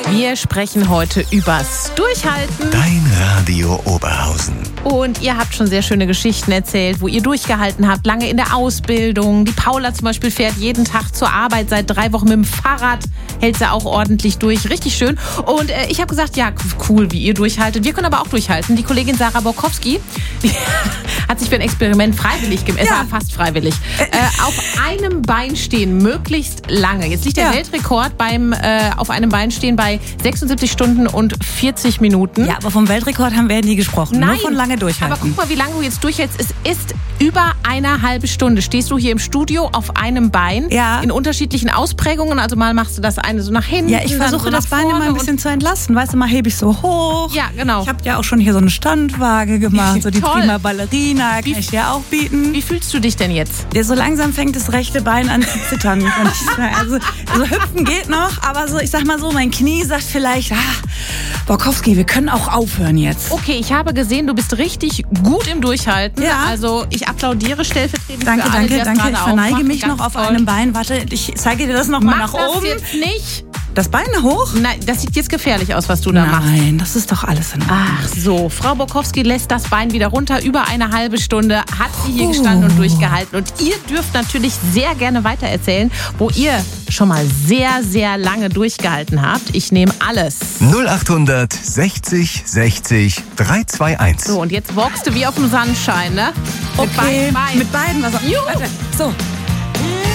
Wir sprechen heute übers Durchhalten. Dein Radio Oberhausen. Und ihr habt schon sehr schöne Geschichten erzählt, wo ihr durchgehalten habt, lange in der Ausbildung. Die Paula zum Beispiel fährt jeden Tag zur Arbeit, seit 3 Wochen mit dem Fahrrad, hält sie auch ordentlich durch. Richtig schön. Und ich habe gesagt, ja, cool, wie ihr durchhaltet. Wir können aber auch durchhalten. Die Kollegin Sarah Borkowski, die hat sich für ein Experiment freiwillig gemacht, fast freiwillig, auf einem Bein stehen, möglichst lange. Jetzt liegt der Weltrekord beim auf einem Bein stehen bei 76 Stunden und 40 Minuten. Ja, aber vom Weltrekord haben wir ja nie gesprochen. Nein, nur von lange durchhalten. Aber guck mal, wie lange du jetzt durchhältst. Es ist über eine halbe Stunde. Stehst du hier im Studio auf einem Bein in unterschiedlichen Ausprägungen. Also mal machst du das eine so nach hinten. Ja, ich versuche so das Bein immer ein bisschen zu entlasten. Weißt du, mal hebe ich so hoch. Ja, genau. Ich habe ja auch schon hier so eine Standwaage gemacht. So die Toll. Prima Ballerina kann ich dir auch bieten. Wie fühlst du dich denn jetzt? Ja, so langsam fängt das rechte Bein an zu zittern. Kann ich sagen. Also hüpfen geht noch, aber so, ich sag mal so, mein Knie sagt vielleicht, Borkowski, wir können auch aufhören jetzt. Okay, ich habe gesehen, du bist richtig gut im Durchhalten. Ja. Also ich applaudiere stellvertretend Danke, für alle, die das danke. gerade Ich verneige aufmachen. mich Ganz noch auf toll. einem Bein. Warte, ich zeige dir das noch mal nach Mach oben. das jetzt nicht. Das Bein hoch? Nein, das sieht jetzt gefährlich aus, was du da machst. Nein, das ist doch alles in Ordnung. Ach so, Frau Borkowski lässt das Bein wieder runter. Über eine halbe Stunde hat sie hier gestanden und durchgehalten. Und ihr dürft natürlich sehr gerne weitererzählen, wo ihr schon mal sehr, sehr lange durchgehalten habt. Ich nehme alles. 0800 60 60 321. So, und jetzt walkst du wie auf dem Sandschein, ne? Mit beiden Beinen. Mit beiden. Was Juhu. Warte. So,